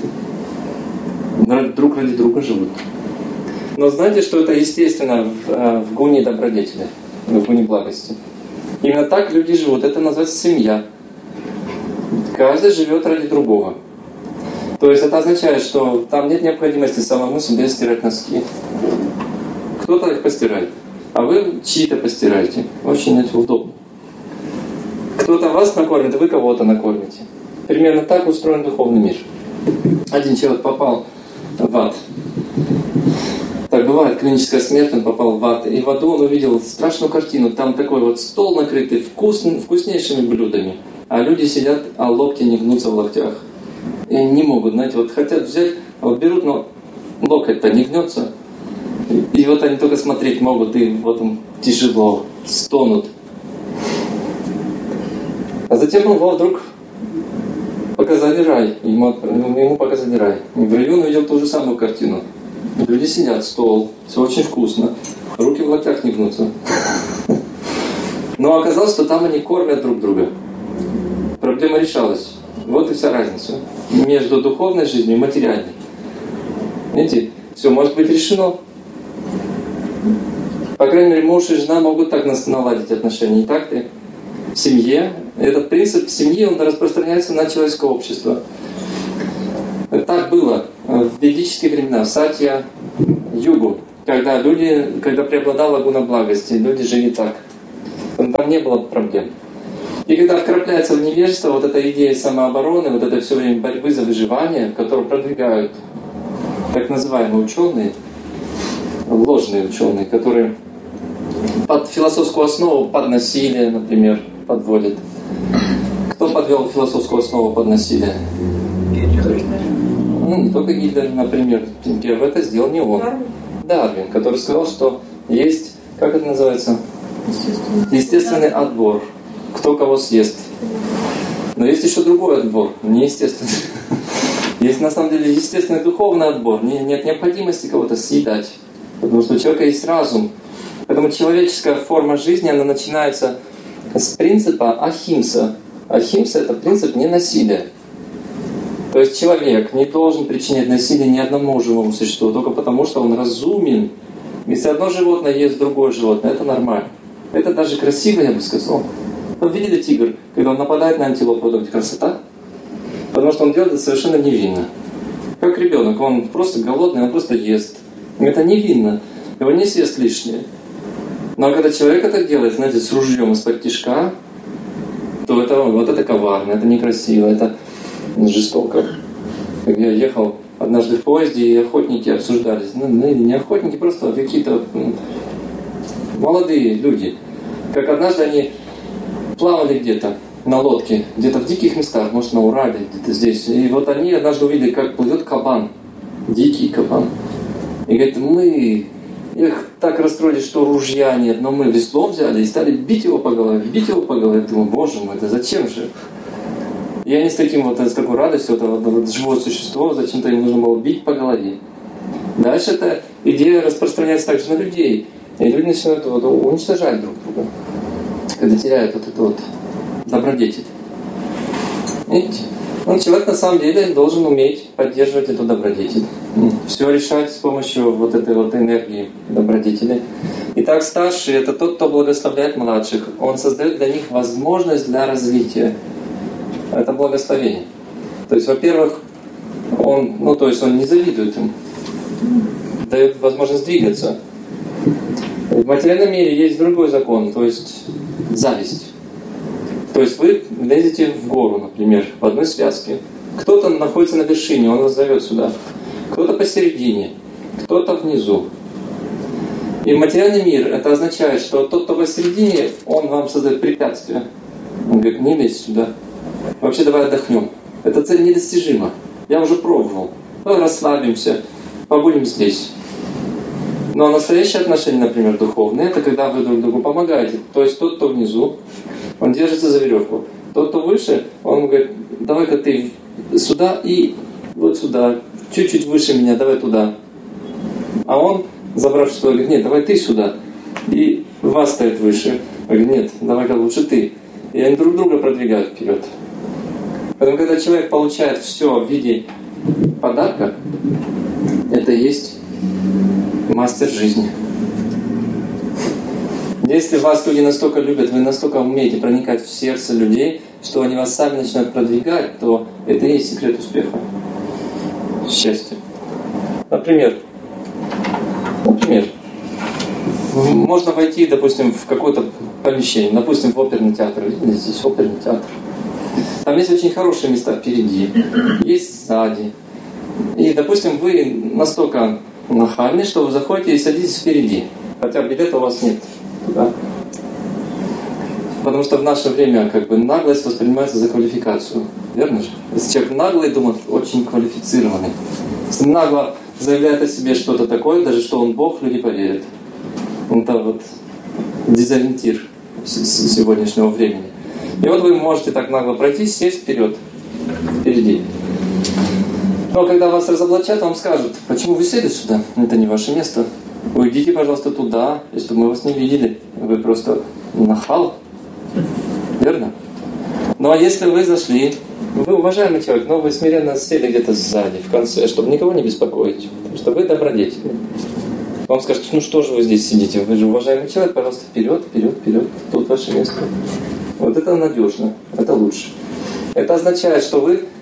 Друг ради друга живут. Но знаете, что это естественно в гуне добродетели, в гуне благости. Именно так люди живут. Это называется семья. Каждый живет ради другого. То есть это означает, что там нет необходимости самому себе стирать носки. Кто-то их постирает, а вы чьи-то постираете. Очень, знаете, удобно. Кто-то вас накормит, а вы кого-то накормите. Примерно так устроен духовный мир. Один человек попал в ад. Так бывает, клиническая смерть, он попал в ад. И в аду он увидел страшную картину. Там такой вот стол накрытый вкуснейшими блюдами. А люди сидят, а локти не гнутся в локтях. И они не могут, знаете, вот хотят взять, а вот берут, но локоть-то не гнется. И вот они только смотреть могут, и вот им тяжело, стонут. А затем он вдруг показали рай. Ему показали рай. И в раю он увидел ту же самую картину. Люди сидят, стол, все очень вкусно. Руки в локтях не гнутся. Но оказалось, что там они кормят друг друга. Проблема решалась. Вот и вся разница между духовной жизнью и материальной. Видите, все может быть решено. По крайней мере, муж и жена могут так наладить отношения. И так ты в семье. Этот принцип семьи, он распространяется на человеческое общество. Так было в ведические времена, в Сатья-югу, когда преобладала гуна благости, люди жили так. Там не было проблем. И когда вкрапляется в невежество вот эта идея самообороны, вот это все время борьбы за выживание, которую продвигают так называемые ученые, ложные ученые, которые под философскую основу, под насилие, например, подводят. Кто подвел философскую основу под насилие? Не только Гитлер, например. Первый это сделал не он. Дарвин, который сказал, что есть, как это называется? Естественный отбор. Кто кого съест. Но есть еще другой отбор, неестественный. Есть на самом деле естественный духовный отбор. Нет необходимости кого-то съедать. Потому что у человека есть разум. Поэтому человеческая форма жизни, она начинается с принципа ахимса. Ахимса — это принцип ненасилия. То есть человек не должен причинять насилие ни одному живому существу, только потому что он разумен. Если одно животное ест другое животное, это нормально. Это даже красиво, я бы сказал. Вы видели тигр, когда он нападает на антилопу, это красота? Потому что он делает это совершенно невинно. Как ребенок, он просто голодный, он просто ест. Это невинно. Его не съест лишнее. Но когда человек это делает, знаете, с ружьем из-под тишка, то это коварно, это некрасиво, это жестоко. Я ехал однажды в поезде, и охотники обсуждались. Не охотники, просто какие-то молодые люди. Как однажды они плавали где-то на лодке, где-то в диких местах, может на Урале, где-то здесь. И вот они однажды увидели, как плывет кабан, дикий кабан. И говорят, мы их так расстроили, что ружья нет, но мы весло взяли и стали бить его по голове. Я думаю, боже мой, это зачем же? И они с такой радостью, это живое существо, зачем-то им нужно было бить по голове. Дальше эта идея распространяется также на людей. И люди начинают уничтожать друг друга, когда теряют добродетель. Видите? Человек на самом деле должен уметь поддерживать эту добродетель. Все решать с помощью этой энергии добродетели. Итак, старший — это тот, кто благословляет младших. Он создает для них возможность для развития. Это благословение. То есть, во-первых, он не завидует им, дает возможность двигаться. В материальном мире есть другой закон, то есть зависть. То есть вы лезете в гору, например, в одной связке. Кто-то находится на вершине, он вас зовет сюда. Кто-то посередине, кто-то внизу. И материальный мир, это означает, что тот, кто посередине, он вам создает препятствия. Он говорит, не лезь сюда. Вообще давай отдохнем. Эта цель недостижима. Я уже пробовал. Давай расслабимся, побудем здесь. Но настоящие отношения, например, духовные, это когда вы друг другу помогаете. То есть тот, кто внизу, он держится за веревку. Тот, кто выше, он говорит, давай-ка ты сюда и вот сюда, чуть-чуть выше меня, давай туда. А он, забравшись туда, говорит, нет, давай ты сюда. И вас ставит выше. Он говорит, нет, давай-ка лучше ты. И они друг друга продвигают вперед. Поэтому, когда человек получает все в виде подарка, это и есть мастер жизни. Если вас люди настолько любят, вы настолько умеете проникать в сердце людей, что они вас сами начинают продвигать, то это и есть секрет успеха. Счастья. Например, можно войти, допустим, в какое-то помещение, допустим, в оперный театр. Видите, здесь оперный театр. Там есть очень хорошие места впереди, есть сзади. И, допустим, вы настолько нахальны, что вы заходите и садитесь впереди, хотя билета у вас нет. Да? Потому что в наше время наглость воспринимается за квалификацию. Верно же? Если человек наглый, думает, очень квалифицированный. Если нагло заявляет о себе что-то такое, даже что он Бог, люди поверят. Это дезориентир сегодняшнего времени. И вы можете так нагло пройти, сесть впереди. Но когда вас разоблачат, вам скажут, почему вы сели сюда? Это не ваше место. Уйдите, пожалуйста, туда, если мы вас не видели. Вы просто нахал. Верно? Ну а если вы зашли, вы уважаемый человек, но вы смиренно сели где-то сзади, в конце, чтобы никого не беспокоить. Потому что вы добродетельны. Вам скажут, что же вы здесь сидите? Вы же уважаемый человек, пожалуйста, вперед. Тут ваше место. Это надежно, это лучше. Это означает, что вы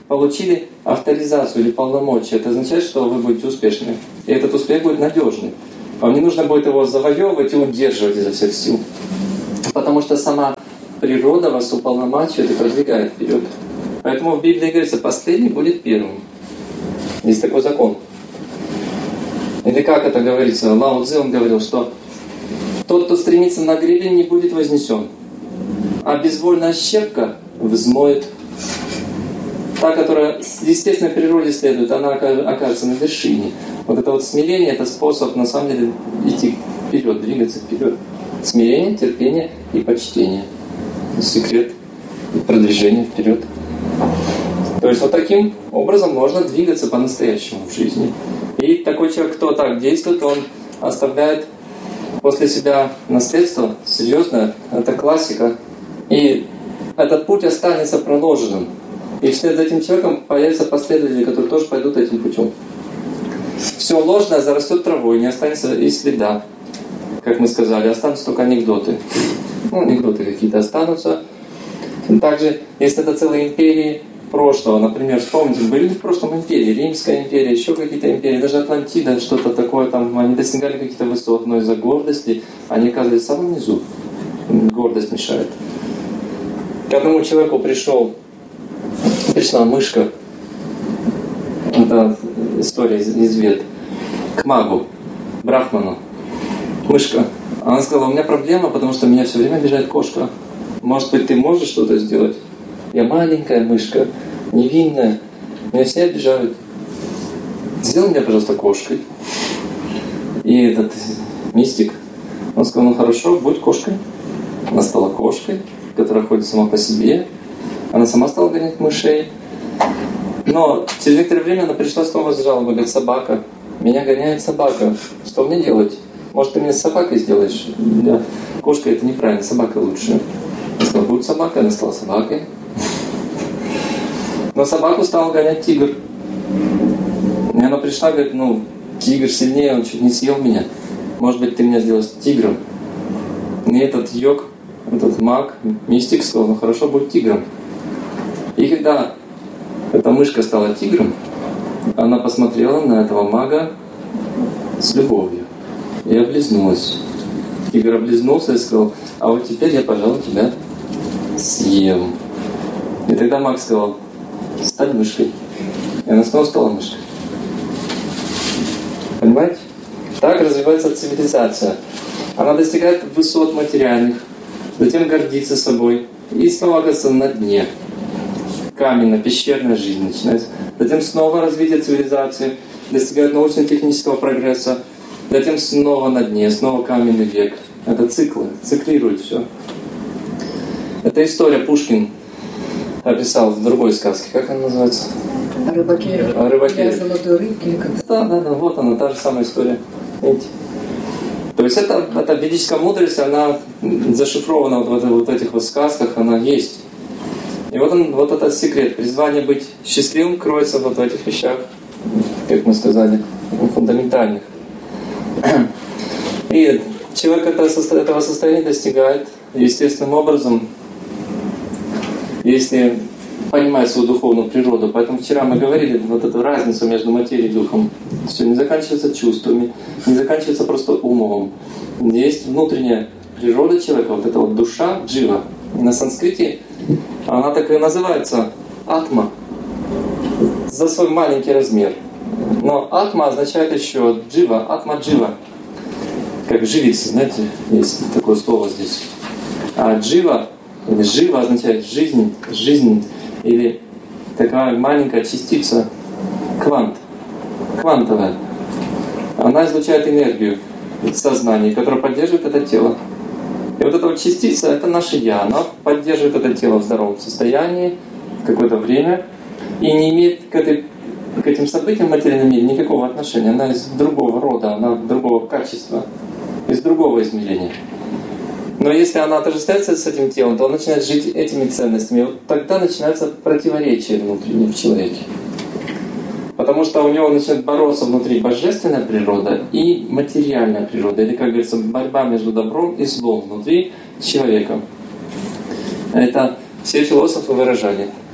получили авторизацию или полномочия, это означает, что вы будете успешны. И этот успех будет надежный. Вам не нужно будет его завоевывать и удерживать изо всех сил. Потому что сама природа вас уполномачивает и продвигает вперед. Поэтому в Библии говорится, последний будет первым. Есть такой закон. Или как это говорится? Лао Цзэ, он говорил, что тот, кто стремится на гребень, не будет вознесен, а безвольная щепка взмоет. Та, которая естественной природе следует, она окажется на вершине. Вот это вот смирение, это способ на самом деле идти вперед, двигаться вперед. Смирение, терпение и почтение. Секрет продвижения вперед. То есть вот таким образом можно двигаться по-настоящему в жизни. И такой человек, кто так действует, он оставляет после себя наследство серьезное, это классика. И этот путь останется проложенным. И вслед за этим человеком появятся последователи, которые тоже пойдут этим путем. Все ложное зарастет травой, не останется и следа. Как мы сказали, останутся только анекдоты. Анекдоты какие-то останутся. Также, если это целые империи прошлого, например, вспомните, были в прошлом империи, Римская империя, еще какие-то империи, даже Атлантида, что-то такое, там они достигали каких-то высот, но из-за гордости они оказывались в самом низу. Гордость мешает. К одному человеку пришла мышка, это история из Вед, к магу, брахману, мышка. Она сказала, у меня проблема, потому что меня все время обижает кошка. Может быть, ты можешь что-то сделать? Я маленькая мышка, невинная, меня все обижают. Сделай меня, пожалуйста, кошкой. И этот мистик, он сказал, ну хорошо, будь кошкой. Она стала кошкой, которая ходит сама по себе. Она сама стала гонять мышей. Но через некоторое время она пришла снова с жалобой, говорит, собака. Меня гоняет собака. Что мне делать? Может, ты меня с собакой сделаешь? Да. Кошка это неправильно, собака лучше. Она сказала, будь собакой, она стала собакой. Но собаку стал гонять тигр. И она пришла, говорит, тигр сильнее, он чуть не съел меня. Может быть, ты меня сделаешь тигром. И этот йог, этот маг, мистик сказал, ну хорошо, будь тигром. И когда эта мышка стала тигром, она посмотрела на этого мага с любовью и облизнулась. Тигр облизнулся и сказал, а вот теперь я, пожалуй, тебя съем. И тогда маг сказал, стань мышкой. И она снова стала мышкой. Понимаете? Так развивается цивилизация. Она достигает высот материальных, затем гордится собой и снова оказывается на дне. Каменно-пещерная жизнь начинается. Затем снова развитие цивилизации, достигает научно-технического прогресса, затем снова на дне, снова каменный век. Это циклы, циклирует все. Это история Пушкин описал в другой сказке. Как она называется? О рыбаке. О рыбаке. Золотой рыбки или как? Да, вот она, та же самая история. Видите? То есть эта ведическая мудрость, она зашифрована в этих сказках, она есть. И вот этот секрет. Призвание быть счастливым кроется вот в этих вещах, как мы сказали, фундаментальных. И человек этого состояния достигает естественным образом, если понимает свою духовную природу. Поэтому вчера мы говорили вот эту разницу между материей и духом. Все не заканчивается чувствами, не заканчивается просто умом. Есть внутренняя природа человека, вот эта вот душа, джива. На санскрите она так и называется атма, за свой маленький размер. Но атма означает еще джива, атма-джива. Как живица, знаете, есть такое слово здесь. А джива, или жива означает жизнь, или такая маленькая частица, квант, квантовая. Она излучает энергию в сознании, которая поддерживает это тело. И вот эта вот частица, это наше «я», она поддерживает это тело в здоровом состоянии какое-то время и не имеет к этим событиям в материальном мире никакого отношения. Она из другого рода, она другого качества, из другого измерения. Но если она отождествляется с этим телом, то он начинает жить этими ценностями. И вот тогда начинается противоречие внутреннее в человеке. Потому что у него начинает бороться внутри божественная природа и материальная природа. Или, как говорится, борьба между добром и злом внутри человека. Это все философы выражали.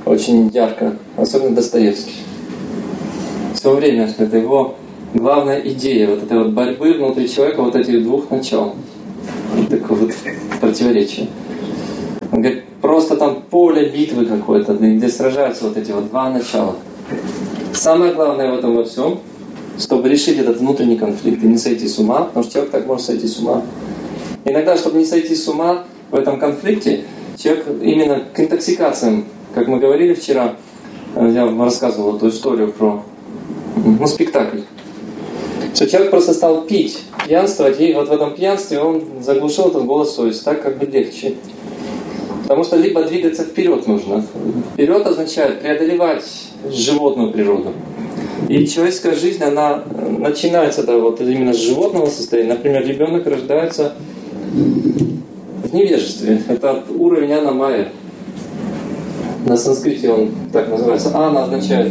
очень ярко, особенно Достоевский. В свое время это его главная идея вот этой вот борьбы внутри человека, вот этих двух начал. Вот такое вот противоречие. Он говорит, просто там поле битвы какое-то, где сражаются вот эти вот два начала. Самое главное в этом во всем, чтобы решить этот внутренний конфликт и не сойти с ума, потому что человек так может сойти с ума. Иногда, чтобы не сойти с ума в этом конфликте, человек именно к интоксикациям, как мы говорили вчера, я вам рассказывал эту историю про спектакль. Что человек просто стал пить, пьянствовать, и вот в этом пьянстве он заглушил этот голос совести, так как бы легче. Потому что либо двигаться вперед нужно. Вперед означает преодолевать животную природу. И человеческая жизнь, она начинается вот именно с животного состояния. Например, ребенок рождается в невежестве. Это уровень Ана Майя. На санскрите он так называется. Ана означает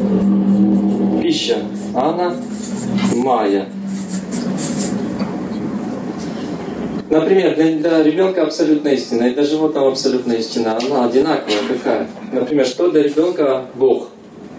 пища. Ана Майя. Например, для ребенка абсолютная истина, и для животного абсолютная истина. Она одинаковая какая? Например, что для ребенка Бог?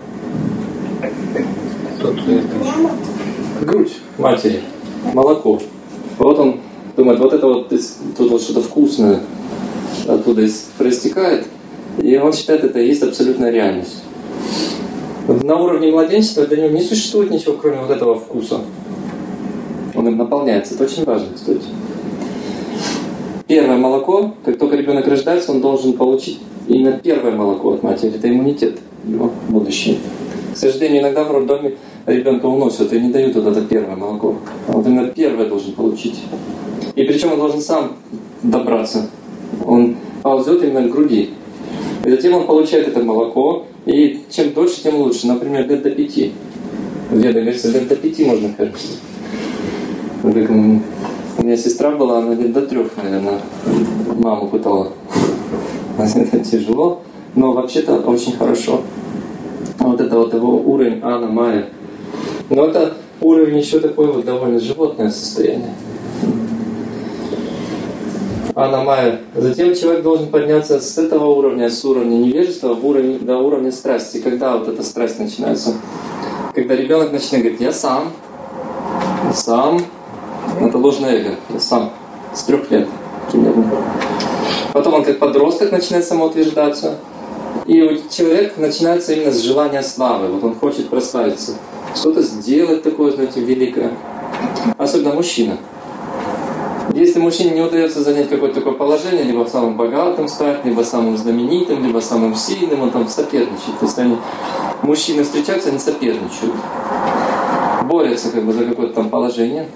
Грудь матери, молоко. Вот он думает, вот это вот тут вот что-то вкусное оттуда проистекает, и он считает, это и есть абсолютная реальность. На уровне младенчества для него не существует ничего, кроме вот этого вкуса. Он им наполняется. Это очень важно, кстати. Первое молоко, как только ребенок рождается, он должен получить именно первое молоко от матери. Это иммунитет его будущее. К сожалению, иногда в роддоме ребенка уносят и не дают вот это первое молоко. А вот именно первое должен получить. И причем он должен сам добраться. Он ползет именно к груди. И затем он получает это молоко. И чем дольше, тем лучше. Например, лет до 5. В Ведах говорится, лет до 5 можно кормить. У меня сестра была, она лет до 3, наверное, маму пытала. Это тяжело, но вообще-то очень хорошо. Вот это вот его уровень Ана Майя. Но это уровень еще такое вот довольно животное состояние. Ана Майя. Затем человек должен подняться с этого уровня, с уровня невежества до уровня страсти. Когда вот эта страсть начинается? Когда ребенок начинает говорить, я сам. Это ложное эго. Я сам. С 3 лет. Примерно. Потом он как подросток начинает самоутверждаться. И у человека начинается именно с желания славы. Вот он хочет прославиться. Что-то сделать такое, знаете, великое. Особенно мужчина. Если мужчине не удается занять какое-то такое положение, либо самым богатым стать, либо самым знаменитым, либо самым сильным, он там соперничает. Если они, мужчины встречаются, они соперничают. Борются как бы за какое-то там положение.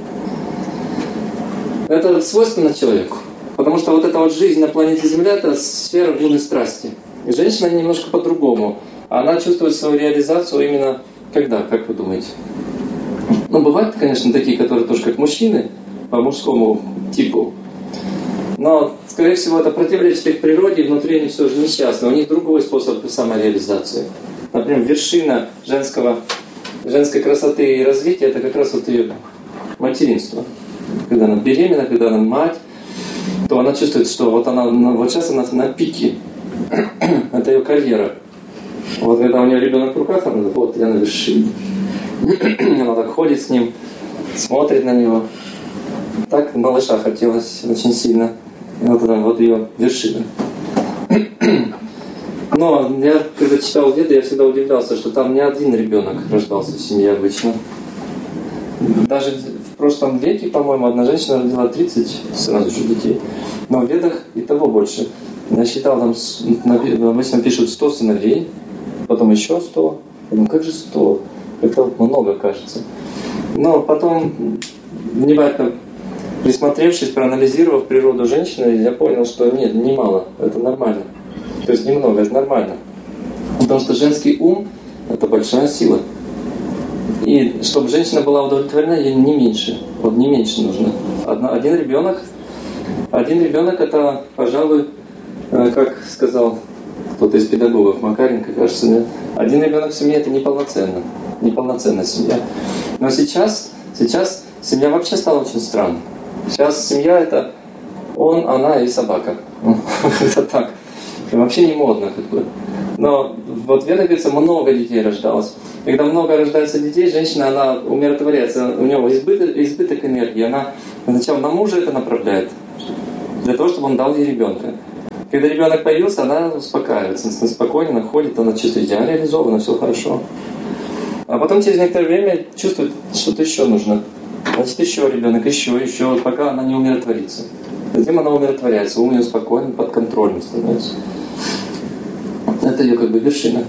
Это свойственно человеку. Потому что вот эта вот жизнь на планете Земля — это сфера глубины страсти. И женщина немножко по-другому. Она чувствует свою реализацию именно когда, как вы думаете? Бывают, конечно, такие, которые тоже как мужчины, по мужскому типу. Но, скорее всего, это противоречит их природе, и внутри они все же несчастны. У них другой способ самореализации. Например, вершина женской красоты и развития — это как раз вот ее материнство. Когда она беременна, когда она мать, то она чувствует, что вот сейчас она на пике. Это ее карьера. Вот когда у нее ребенок в руках, она говорит, вот я на вершине. Она так ходит с ним, смотрит на него. Так малыша хотелось очень сильно. И вот ее вершина. Но я, когда читал Веды, я всегда удивлялся, что там не один ребенок рождался в семье обычно. Даже в прошлом веке, по-моему, одна женщина родила 30 сразу же детей. Но в Ведах и того больше. Я считал, там обычно пишут 100 сыновей, потом еще 100. Ну как же 100? Это много, кажется. Но потом, внимательно присмотревшись, проанализировав природу женщины, я понял, что нет, немало, это нормально. То есть немного, это нормально. Потому что женский ум — это большая сила. И чтобы женщина была удовлетворена, ей не меньше. Вот не меньше нужно. Один ребенок это, пожалуй, как сказал кто-то из педагогов, Макаренко, кажется, нет? Один ребенок в семье — это неполноценная семья. Но сейчас семья вообще стала очень странной. Сейчас семья — это он, она и собака. Это так. И вообще не модно как бы. Но вот в Ведах говорится, много детей рождалось. Когда много рождается детей, женщина, она умиротворяется, у нее избыток энергии, она сначала на мужа это направляет, для того, чтобы он дал ей ребенка. Когда ребенок появился, она успокаивается, она спокойно ходит, она чувствует, я реализована, все хорошо. А потом через некоторое время чувствует, что-то еще нужно. Значит, еще ребенок, еще, пока она не умиротворится. Затем она умиротворяется, ум ее спокойно, подконтрольным становится. Это ее как бы вершина.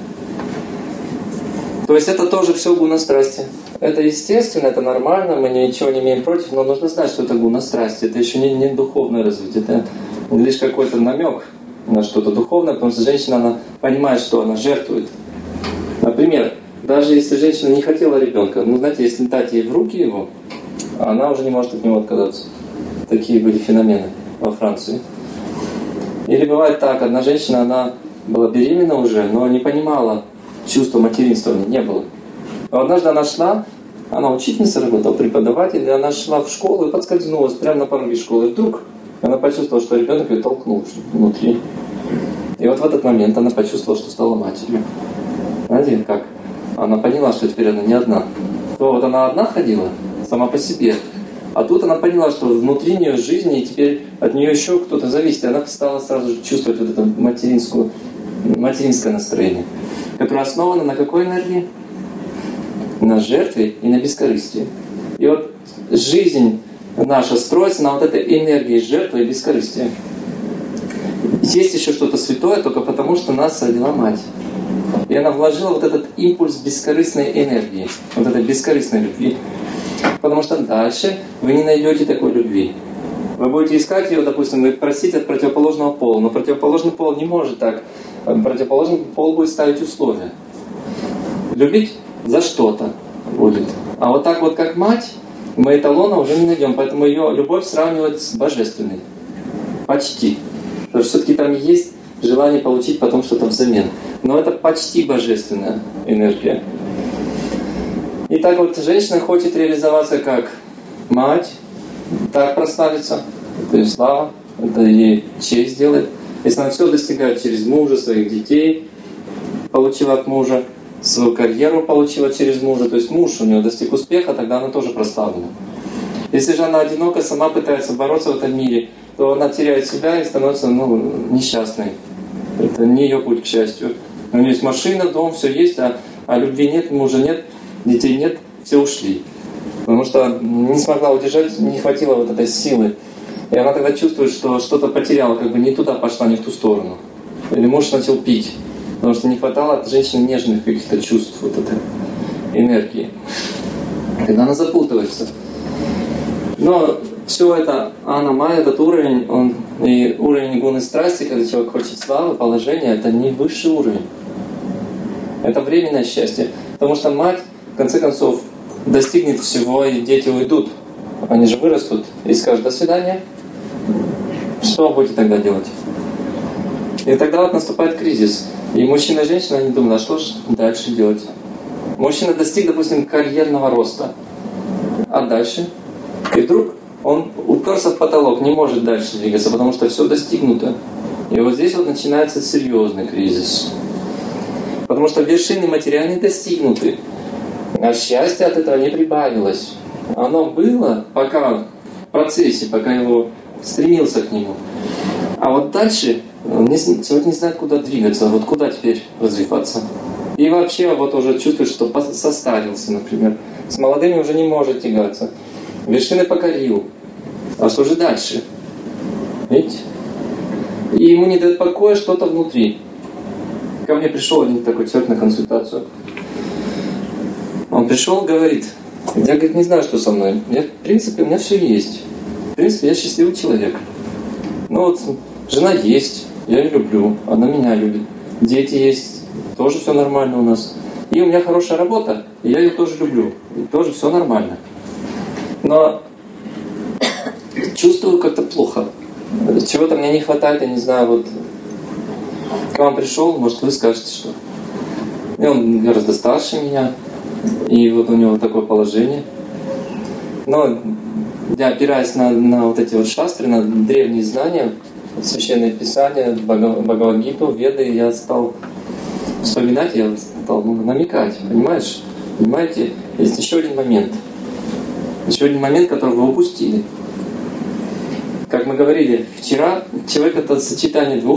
То есть это тоже все гуна страсти. Это естественно, это нормально, мы ничего не имеем против, но нужно знать, что это гуна страсти. Это еще не духовное развитие, это лишь какой-то намек на что-то духовное, потому что женщина, она понимает, что она жертвует. Например, даже если женщина не хотела ребенка, знаете, если дать ей в руки его, она уже не может от него отказаться. Такие были феномены во Франции. Или бывает так, одна женщина, она была беременна уже, но не понимала чувства материнства, у нее не было. Но однажды она шла, она учительница работала, преподаватель, и она шла в школу и подскользнулась прямо на пороге школы. И вдруг она почувствовала, что ребенок ее толкнул внутри. И вот в этот момент она почувствовала, что стала матерью. Знаете, как? Она поняла, что теперь она не одна. То вот она одна ходила, сама по себе. А тут она поняла, что внутри нее жизнь, и теперь от нее еще кто-то зависит. И она стала сразу же чувствовать вот это материнское настроение, которое основано на какой энергии? На жертве и на бескорыстии. И вот жизнь наша строится на вот этой энергии жертвы и бескорыстия. Есть еще что-то святое только потому, что нас родила мать. И она вложила вот этот импульс бескорыстной энергии, вот этой бескорыстной любви. Потому что дальше вы не найдете такой любви. Вы будете искать ее, допустим, вы просите от противоположного пола, но противоположный пол не может так. Противоположный пол будет ставить условия. Любить за что-то будет. А вот так вот, как мать, мы эталона уже не найдем, поэтому ее любовь сравнивают с божественной. Почти. Потому что все-таки там есть желание получить потом что-то взамен. Но это почти божественная энергия. И так вот женщина хочет реализоваться как мать, так прославиться, это ее слава, это ей честь делает. Если она все достигает через мужа, своих детей получила от мужа, свою карьеру получила через мужа, то есть муж у нее достиг успеха, тогда она тоже прославлена. Если же она одинока, сама пытается бороться в этом мире, то она теряет себя и становится несчастной. Это не ее путь к счастью. У нее есть машина, дом, все есть, а любви нет, мужа нет, детей нет, все ушли. Потому что не смогла удержать, не хватило вот этой силы. И она тогда чувствует, что что-то потеряла, как бы не туда пошла, не в ту сторону. Или муж начал пить, потому что не хватало от женщины нежных каких-то чувств, вот этой энергии. Тогда она запутывается. Но все это анна-майя, этот уровень, и уровень гуны страсти, когда человек хочет славы, положения, это не высший уровень. Это временное счастье. Потому что мать, в конце концов, достигнет всего, и дети уйдут. Они же вырастут и скажут: до свидания. Что вы будете тогда делать? И тогда вот наступает кризис. И мужчина и женщина, они думают: а что же дальше делать? Мужчина достиг, допустим, карьерного роста. А дальше? И вдруг он уперся в потолок, не может дальше двигаться, потому что все достигнуто. И вот здесь вот начинается серьезный кризис. Потому что вершины материальные достигнуты. А счастье от этого не прибавилось. Оно было пока в процессе, пока его стремился к нему. А вот дальше человек не знает, куда двигаться, вот куда теперь развиваться. И вообще вот уже чувствует, что состарился, например. С молодыми уже не может тягаться. Вершины покорил. А что же дальше? Видите? И ему не дает покоя что-то внутри. Ко мне пришел один такой человек на консультацию. Он пришел, говорит: я, говорит, не знаю, что со мной. В принципе, у меня все есть. В принципе, я счастливый человек. Ну вот, жена есть, я ее люблю, она меня любит. Дети есть, тоже все нормально у нас. И у меня хорошая работа, и я ее тоже люблю. И тоже все нормально. Но чувствую как-то плохо. Чего-то мне не хватает, я не знаю, вот к вам пришел, может, вы скажете, что. И он гораздо старше меня, и вот у него такое положение. Но я, опираясь на вот эти вот шастры, на древние знания, Священное Писание, Бхагавад-гиту, Веды, я стал вспоминать, я стал намекать, понимаешь? Понимаете, есть еще один момент. Еще один момент, который вы упустили. Как мы говорили вчера, человек — это сочетание двух